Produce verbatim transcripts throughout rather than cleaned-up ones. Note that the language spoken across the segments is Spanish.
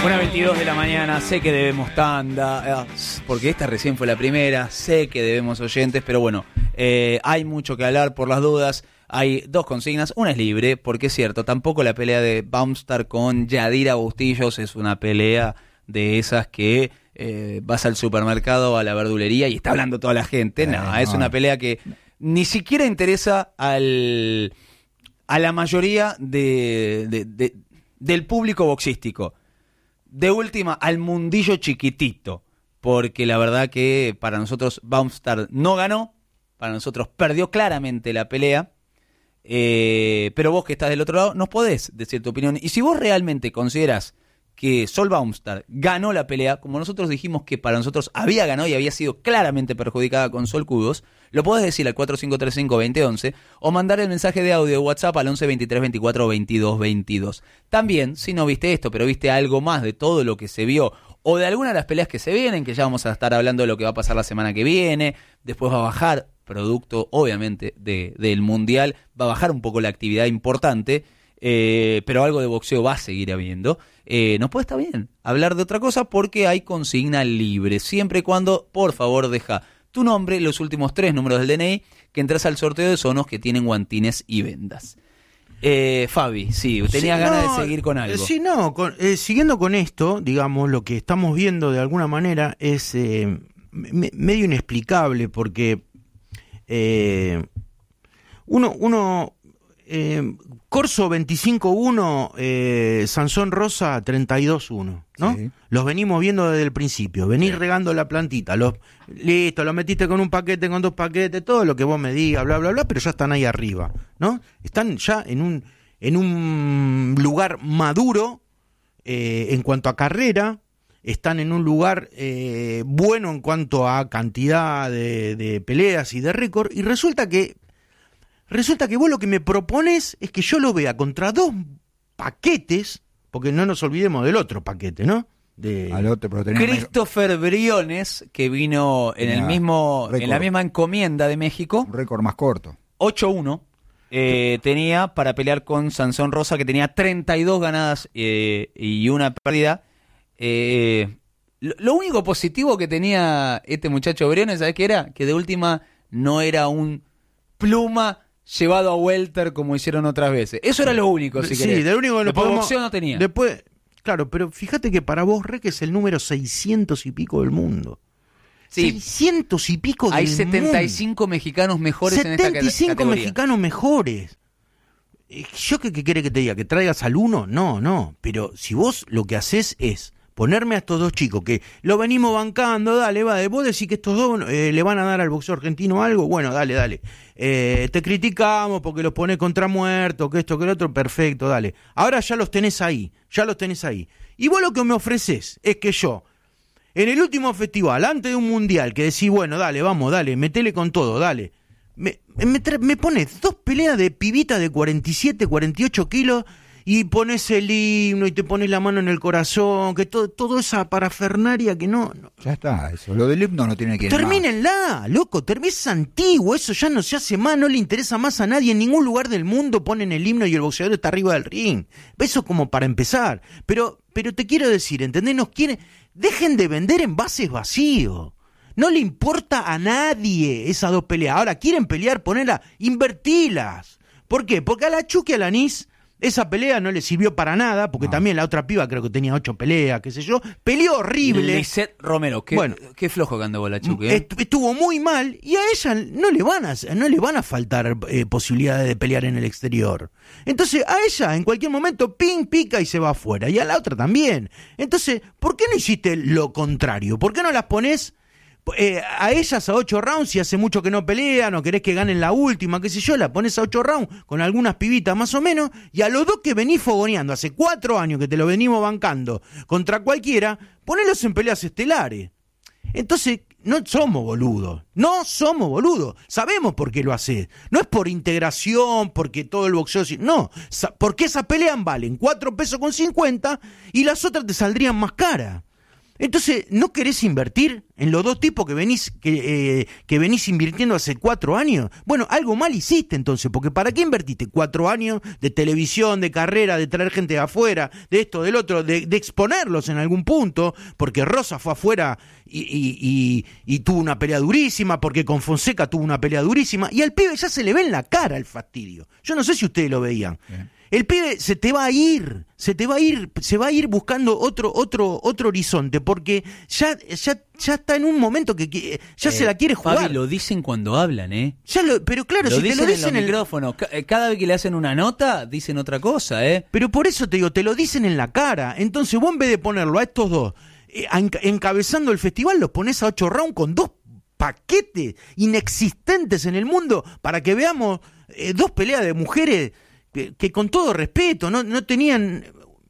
una veintidós de la mañana, sé que debemos tanda, porque esta recién fue la primera, sé que debemos oyentes, pero bueno, eh, hay mucho que hablar por las dudas. Hay dos consignas, una es libre, porque es cierto, tampoco la pelea de Baumstar con Yadira Bustillos es una pelea de esas que eh, vas al supermercado, a la verdulería y está hablando toda la gente. No, no, es una pelea que ni siquiera interesa al, a la mayoría de, de, de, del público boxístico. De última, al mundillo chiquitito, porque la verdad que para nosotros Baumstar no ganó, para nosotros perdió claramente la pelea, eh, pero vos que estás del otro lado nos podés decir tu opinión. Y si vos realmente considerás que Sol Baumstar ganó la pelea, como nosotros dijimos que para nosotros había ganado y había sido claramente perjudicada con Sol Kudos, lo podés decir al cuatro cinco tres cinco, dos cero once o mandar el mensaje de audio de WhatsApp al once veintitrés veinticuatro veintidós veintidós. También, si no viste esto, pero viste algo más de todo lo que se vio o de alguna de las peleas que se vienen, que ya vamos a estar hablando de lo que va a pasar la semana que viene, después va a bajar, producto obviamente de, del Mundial, va a bajar un poco la actividad importante, eh, pero algo de boxeo va a seguir habiendo. Eh, nos puede estar bien hablar de otra cosa porque hay consigna libre, siempre y cuando, por favor, deja tu nombre, los últimos tres números del D N I, que entras al sorteo de sonos que tienen guantines y vendas. Eh, Fabi, sí, tenía sí, ganas no, de seguir con algo. Sí, no, con, eh, siguiendo con esto, digamos, lo que estamos viendo de alguna manera es eh, me, medio inexplicable porque eh, uno, uno eh, Corso veinticinco uno, eh, Sansón Rosa treinta y dos uno, ¿no? Sí. Los venimos viendo desde el principio, venís sí. regando la plantita, los, listo, lo metiste con un paquete, con dos paquetes, todo lo que vos me digas, bla, bla, bla, pero ya están ahí arriba, ¿no? Están ya en un, en un lugar maduro eh, en cuanto a carrera, están en un lugar eh, bueno en cuanto a cantidad de, de peleas y de récord, y resulta que Resulta que vos lo que me propones es que yo lo vea contra dos paquetes, porque no nos olvidemos del otro paquete, ¿no? De Al otro, pero Christopher me... Briones, que vino en el mismo récord. En la misma encomienda de México. Un récord más corto. ocho uno. Eh, tenía para pelear con Sansón Rosa, que tenía treinta y dos ganadas eh, y una pérdida. Eh, lo, lo único positivo que tenía este muchacho Briones, ¿sabes qué era? Que de última no era un pluma llevado a welter como hicieron otras veces. Eso era lo único, si sí, querés. Sí, de lo único que lo podemos... boxeo no tenía. Después, claro, pero fíjate que para vos, Rec, es el número seiscientos y pico del mundo. Sí. seiscientos y pico del mundo. Hay setenta y cinco mundo. mexicanos mejores en esta categoría. setenta y cinco mexicanos mejores. ¿Yo qué, qué quiere que te diga? ¿Que traigas al uno? No, no. Pero si vos lo que haces es ponerme a estos dos chicos que lo venimos bancando, dale, va, vos decís que estos dos eh, le van a dar al boxeo argentino algo, bueno, dale, dale. Eh, te criticamos porque los pones contra muertos, que esto, que lo otro, perfecto, dale. Ahora ya los tenés ahí, ya los tenés ahí. Y vos lo que me ofreces es que yo, en el último festival, antes de un mundial, que decís, bueno, dale, vamos, dale, metele con todo, dale. Me, me, me pones dos peleas de pibita de cuarenta y siete, cuarenta y ocho kilos y pones el himno y te pones la mano en el corazón, que todo, todo esa parafernaria que no, no. Ya está, eso, lo del himno no tiene que ir Termínenla, más. Loco, es antiguo, eso ya no se hace más, no le interesa más a nadie, en ningún lugar del mundo ponen el himno y el boxeador está arriba del ring. Eso como para empezar, pero, pero te quiero decir, ¿entendés? Nos quieren, dejen de vender envases vacíos. No le importa a nadie esas dos peleas. Ahora, quieren pelear, ponerlas, invertilas. ¿Por qué? Porque a la Chucky y a la Nis esa pelea no le sirvió para nada, porque no. También la otra piba creo que tenía ocho peleas, qué sé yo, peleó horrible. Lisette Romero, qué, bueno, qué flojo que andó la Chucky. ¿eh? Estuvo muy mal y a ella no le van a, no le van a faltar eh, posibilidades de pelear en el exterior. Entonces a ella en cualquier momento ping, pica y se va afuera, y a la otra también. Entonces, ¿por qué no hiciste lo contrario? ¿Por qué no las pones Eh, a ellas a ocho rounds, si hace mucho que no pelean o querés que ganen la última, qué sé yo, la pones a ocho rounds con algunas pibitas más o menos, y a los dos que venís fogoneando hace cuatro años que te lo venimos bancando contra cualquiera, ponelos en peleas estelares. Entonces, no somos boludos, no somos boludos, sabemos por qué lo haces, no es por integración, porque todo el boxeo, no, porque esas peleas valen cuatro pesos con cincuenta y las otras te saldrían más caras. Entonces, ¿no querés invertir en los dos tipos que venís que, eh, que venís invirtiendo hace cuatro años? Bueno, algo mal hiciste entonces, porque ¿para qué invertiste cuatro años de televisión, de carrera, de traer gente de afuera, de esto, del otro, de, de exponerlos en algún punto? Porque Rosa fue afuera y, y, y, y tuvo una pelea durísima, porque con Fonseca tuvo una pelea durísima, y al pibe ya se le ve en la cara el fastidio. Yo no sé si ustedes lo veían. Bien. El pibe se te va a ir, se te va a ir, se va a ir buscando otro, otro, otro horizonte, porque ya, ya, ya está en un momento que, que ya eh, se la quiere jugar. Fabi, lo dicen cuando hablan, ¿eh? Ya lo, pero claro, lo si dicen te lo dicen en los el... micrófonos, cada vez que le hacen una nota, dicen otra cosa, ¿eh? Pero por eso te digo, te lo dicen en la cara. Entonces vos en vez de ponerlo a estos dos eh, encabezando el festival, los pones a ocho rounds con dos paquetes inexistentes en el mundo para que veamos eh, dos peleas de mujeres que, que con todo respeto no, no tenían,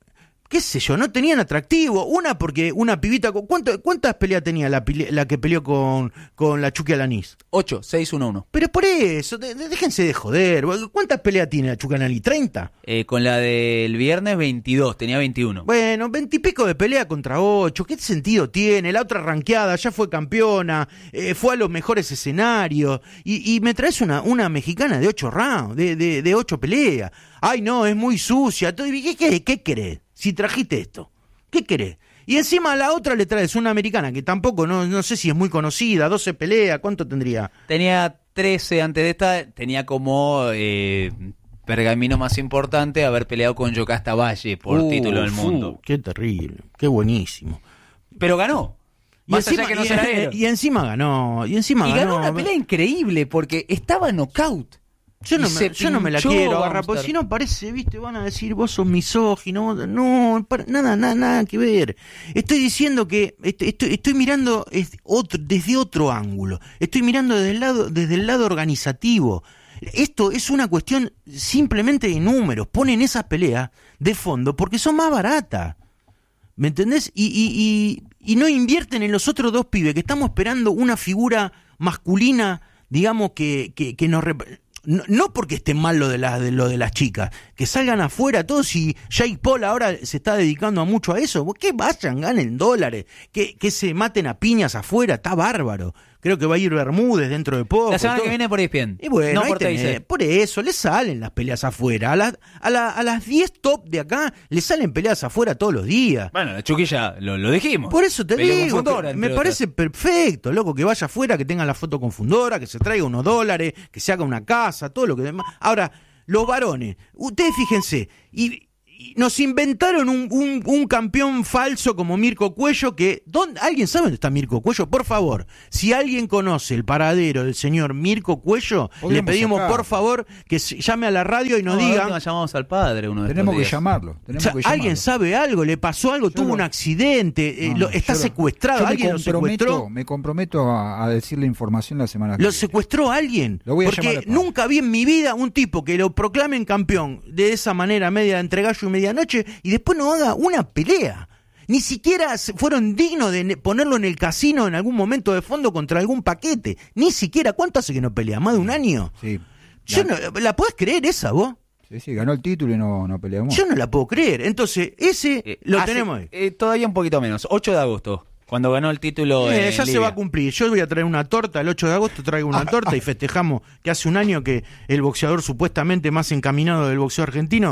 qué sé yo, no tenían atractivo. Una porque una pibita, ¿cuánto, ¿cuántas peleas tenía la, la que peleó con, con la Chucky Alanís? ocho, seis, uno, uno. Pero por eso, de, de, déjense de joder. ¿Cuántas peleas tiene la Chucky Alanís? ¿treinta? Eh, con la del viernes veintidós, tenía veintiuno. Bueno, veintipico de pelea contra ocho, ¿qué sentido tiene? La otra ranqueada ya fue campeona, eh, fue a los mejores escenarios, y, y me traes una, una mexicana de ocho rounds, de, de, de ocho peleas. Ay, no, es muy sucia. ¿Qué, qué, qué querés? Si trajiste esto, ¿qué querés? Y encima a la otra le traes una americana que tampoco, no, no sé si es muy conocida, doce peleas, ¿cuánto tendría? Tenía trece antes de esta, tenía como eh, pergamino más importante haber peleado con Yocasta Valle por uh, título del mundo. Uh, qué terrible, qué buenísimo. Pero ganó. Y encima, que no y, se y encima ganó, y encima y ganó. ganó una pelea increíble porque estaba knockout. Yo no, me, yo no me la quiero agarrar, porque si no parece, viste, van a decir, vos sos misógino, no, para, nada, nada, nada que ver. Estoy diciendo que estoy, estoy, estoy mirando otro, desde otro ángulo, estoy mirando desde el lado, desde el lado organizativo. Esto es una cuestión simplemente de números, ponen esas peleas de fondo porque son más baratas, ¿me entendés? Y, y, y, y no invierten en los otros dos pibes, que estamos esperando una figura masculina, digamos, que, que, que nos... Rep- No, no porque esté mal lo de, la, de lo de las chicas, que salgan afuera todos, y Jake Paul ahora se está dedicando a mucho a eso, que vayan, ganen dólares, que, que se maten a piñas afuera, está bárbaro. Creo que va a ir Bermúdez dentro de poco. La semana todo. que viene por E S P N. Y bueno, no por, tenés, por eso le salen las peleas afuera. A, la, a, la, a las diez top de acá le salen peleas afuera todos los días. Bueno, la Chucky ya lo, lo dijimos. Por eso te Peleó digo, Fundora, me parece otras. Perfecto, loco, que vaya afuera, que tenga la foto con Fundora, que se traiga unos dólares, que se haga una casa, todo lo que demás. Ahora, los varones, ustedes fíjense, y... nos inventaron un, un, un campeón falso como Mirko Cuello, que ¿dónde, ¿alguien sabe dónde está Mirko Cuello? Por favor, si alguien conoce el paradero del señor Mirko Cuello, le pedimos sacar. Por favor que llame a la radio y nos no, diga. No, llamamos al padre uno de tenemos que días. llamarlo. Tenemos o sea, que llamarlo. Alguien sabe algo, le pasó algo, yo tuvo lo... un accidente, no, eh, lo, está lo, secuestrado, alguien lo secuestró. Me comprometo a, a decir la información la semana que viene. ¿Lo viene. secuestró alguien? Lo voy a Porque nunca vi en mi vida un tipo que lo proclamen campeón de esa manera, media entre gallo y medianoche, y después no haga una pelea. Ni siquiera fueron dignos de ponerlo en el casino en algún momento de fondo contra algún paquete. Ni siquiera. ¿Cuánto hace que no pelea? ¿Más de un año? Sí. Yo no, ¿la podés creer esa, vos? Sí, sí, ganó el título y no, no peleamos. Yo no la puedo creer. Entonces, ese eh, lo hace, tenemos ahí. Eh, todavía un poquito menos. ocho de agosto, cuando ganó el título. Eh, en ya Libia. Se va a cumplir. Yo voy a traer una torta. El ocho de agosto traigo una torta y festejamos que hace un año que el boxeador supuestamente más encaminado del boxeo argentino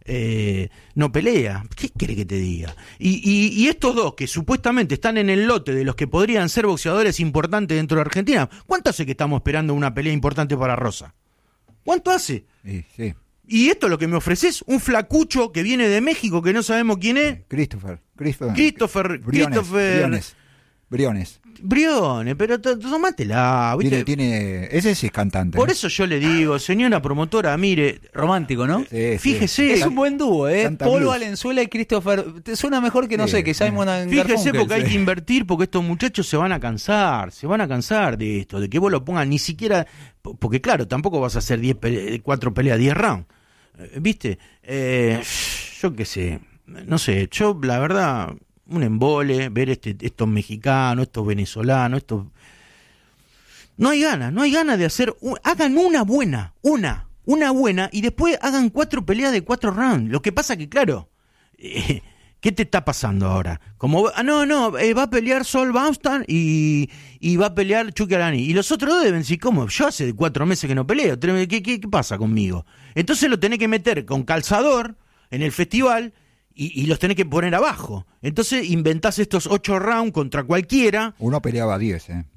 Eh, no pelea. ¿Qué quiere que te diga? Y, y, y estos dos que supuestamente están en el lote de los que podrían ser boxeadores importantes dentro de Argentina, ¿cuánto hace que estamos esperando una pelea importante para Rosa? ¿Cuánto hace? Sí, sí. Y esto es lo que me ofreces, un flacucho que viene de México que no sabemos quién es. Christopher. Christopher. Christopher. Briones, Christopher. Briones. Briones. Briones, pero tomátela. Tiene, tiene, ese sí es cantante. Por ¿eh? eso yo le digo, señora promotora, mire, romántico, ¿no? Sí, fíjese. Es un buen dúo, ¿eh? Canta Paul blues. Valenzuela y Christopher. Te suena mejor que, no sí, sé, que Simon and Fíjese Garfunkel, porque sí. hay que invertir, porque estos muchachos se van a cansar, se van a cansar de esto, de que vos lo pongas ni siquiera, porque claro, tampoco vas a hacer diez pele- cuatro peleas, diez rounds, ¿viste? Eh, yo qué sé, no sé, yo la verdad... un embole, ver este, estos mexicanos, estos venezolanos, estos... No hay ganas, no hay ganas de hacer... Un... Hagan una buena, una, una buena, y después hagan cuatro peleas de cuatro rounds. Lo que pasa que, claro, eh, ¿Qué te está pasando ahora? Como, ah, no, no, eh, va a pelear Sol Baustan y, y va a pelear Chucky Alani. Y los otros dos deben decir, ¿cómo? Yo hace cuatro meses que no peleo. ¿Qué, qué, qué pasa conmigo? Entonces lo tenés que meter con calzador en el festival y, y los tenés que poner abajo. Entonces inventás estos ocho rounds contra cualquiera. Uno peleaba diez, ¿eh?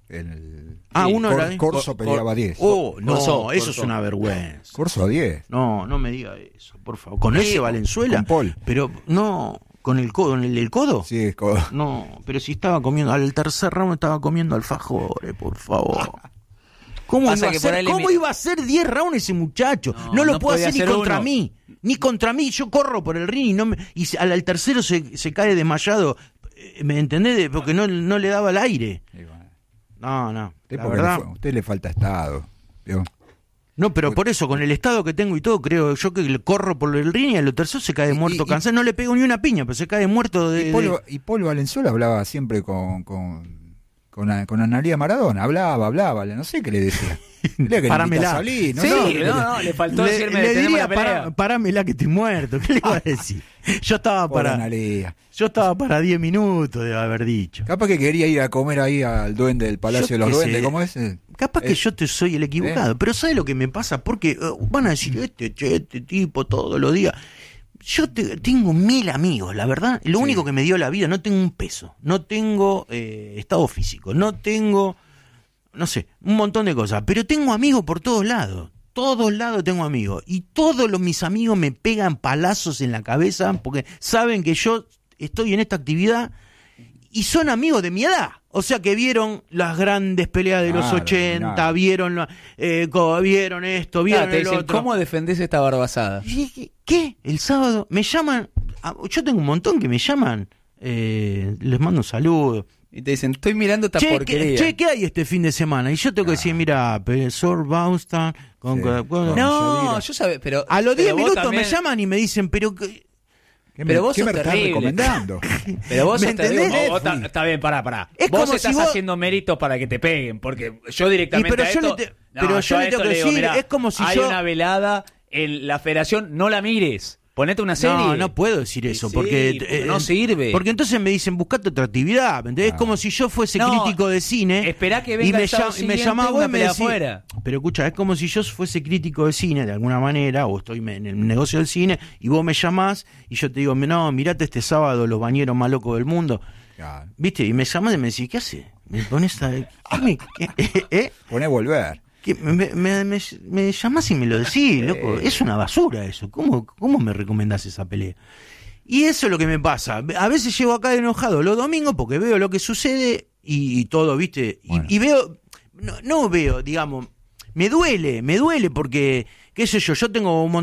El... Ah, sí, uno Cor- era... Corso Cor- peleaba Cor- diez. Oh, no, Corso, eso Corso. es una vergüenza. Corso diez. No, no me diga eso, por favor. ¿Con ese Valenzuela? Con Paul. Pero, no, ¿con el codo? ¿Con el, el codo? Sí, co- No, pero si estaba comiendo, al tercer round estaba comiendo alfajores, por favor. ¿Cómo, Pasa iba a, que por ser, ahí le ¿cómo mi- iba a hacer diez rounds ese muchacho? No, No, lo no puedo podía hacer ni hacer contra uno. mí. Ni contra mí. Yo corro por el ring y, no me, y se- al, al tercero se, se cae desmayado. Eh, ¿Me entendés? De- Porque no, no le daba el aire. y bueno, No, no. usted, La porque verdad. le fue- usted le falta estado. ¿vio? No, pero por eso, con el estado que tengo y todo, creo yo que le corro por el ring y al tercero se cae Y- muerto y- cansado. No le pego ni una piña, pero se cae muerto de... Y Paul, de- y Paul Valenzuela hablaba siempre con, con, con, a- con Analía Maradona. Hablaba, hablaba. No sé qué le decía. Le que Parámela. Salir, no, Sí, no, no, que- no, le faltó Le, decirme le detenemos diría, la pelea. "Pará- parámela que estoy muerto". ¿Qué le iba a decir? Yo estaba Pobre para... Analía. Yo estaba para diez minutos de haber dicho. Capaz que quería ir a comer ahí al duende del Palacio Yo de los qué Duendes. sé. ¿Cómo es? Eh, Capaz que eh, yo te soy el equivocado, ¿Eh? pero ¿sabes lo que me pasa? Porque eh, van a decir, este, che, este tipo todos los días. Yo te- tengo mil amigos, la verdad. Lo Sí. único que me dio la vida, no tengo un peso, no tengo eh, estado físico, no tengo, no sé, un montón de cosas. Pero tengo amigos por todos lados. Todos lados tengo amigos. Y todos los, mis amigos me pegan palazos en la cabeza porque saben que yo estoy en esta actividad y son amigos de mi edad. O sea que vieron las grandes peleas de los Claro, ochenta, claro. vieron, la- eh, co- vieron esto, vieron Claro, te el dicen, otro. ¿cómo defendés esta barbasada? Y dije, ¿qué? El sábado me llaman, ah, yo tengo un montón que me llaman, eh, les mando un saludo. Y te dicen, estoy mirando esta Che, porquería. ¿qué, che, ¿qué hay este fin de semana? Y yo tengo que decir, mira, Sor Baustan, con, Sí. con- con- No. No, Shadira. yo sabía, pero... a los pero diez vos minutos también- me llaman y me dicen, pero... ¿qué? ¿Qué Pero me, vos qué sos me estás terrible. recomendando? Pero vos ¿Me sos terrible. entendés? Vos- vos ta- está bien, pará, pará. Es vos como estás si vos- haciendo méritos para que te peguen, porque yo directamente Y pero a yo esto... le te- No, pero yo a le esto tengo que digo, decir, mirá, es como si hay yo- una velada en la federación, no la mires. Ponete una serie. No, no puedo decir eso, Sí, porque, porque eh, no sirve. Porque entonces me dicen, buscate otra actividad, ¿me entendés? Es Ah. como si yo fuese No, crítico de cine. esperá que y venga me, el sábado llam- y me siguiente llamaba vos una y me pelea decís, afuera. pero escucha, es como si yo fuese crítico de cine de alguna manera, o estoy en el negocio del cine, y vos me llamás y yo te digo, no, mirate este sábado Los Bañeros Más Locos del Mundo, Claro. ¿viste? Y me llamás y me decís, ¿qué hace? Me pones a... ¿qué me- qué- ¿Eh? Poné volver. Que me, me, me, me llamás y me lo decís, loco. Es una basura eso. ¿Cómo, ¿Cómo me recomendás esa pelea? Y eso es lo que me pasa. A veces llego acá enojado los domingos porque veo lo que sucede y, y todo, ¿viste? Y, Bueno. y veo, no, no veo, digamos, me duele, me duele porque, qué sé yo, yo tengo un montón